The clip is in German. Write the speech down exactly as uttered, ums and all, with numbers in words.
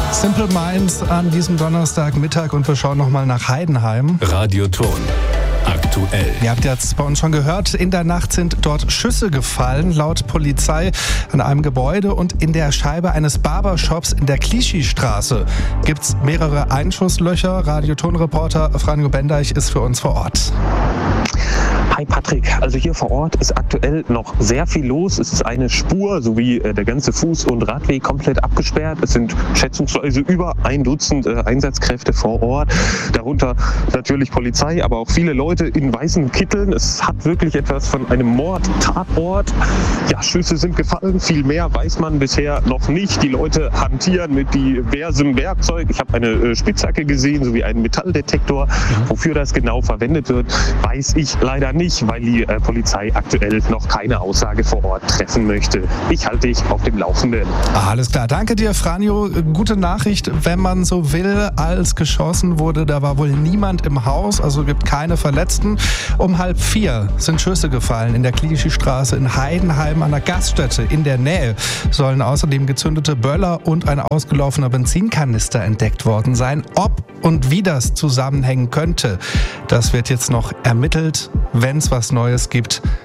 Simple Minds an diesem Donnerstagmittag und wir schauen nochmal nach Heidenheim. Radioton aktuell. Ihr habt jetzt bei uns schon gehört, in der Nacht sind dort Schüsse gefallen, laut Polizei an einem Gebäude und in der Scheibe eines Barbershops in der Clichy-Straße gibt es mehrere Einschusslöcher. Radioton-Reporter Franjo Bendeich ist für uns vor Ort. Hi Patrick, also hier vor Ort ist aktuell noch sehr viel los. Es ist eine Spur sowie äh, der ganze Fuß- und Radweg komplett abgesperrt. Es sind schätzungsweise über ein Dutzend äh, Einsatzkräfte vor Ort. Darunter natürlich Polizei, aber auch viele Leute in weißen Kitteln. Es hat wirklich etwas von einem Mord-Tatort. Ja, Schüsse sind gefallen, viel mehr weiß man bisher noch nicht. Die Leute hantieren mit diversem Werkzeug. Ich habe eine äh, Spitzhacke gesehen sowie einen Metalldetektor. Mhm. Wofür das genau verwendet wird, weiß ich leider nicht. Nicht, weil die äh, Polizei aktuell noch keine Aussage vor Ort treffen möchte. Ich halte dich auf dem Laufenden. Alles klar, danke dir, Franjo. Gute Nachricht, wenn man so will, als geschossen wurde, da war wohl niemand im Haus, also gibt keine Verletzten. Um halb vier sind Schüsse gefallen in der Clichy-Straße in Heidenheim an der Gaststätte. In der Nähe sollen außerdem gezündete Böller und ein ausgelaufener Benzinkanister entdeckt worden sein. Ob und wie das zusammenhängen könnte, das wird jetzt noch ermittelt. Wenn es was Neues gibt,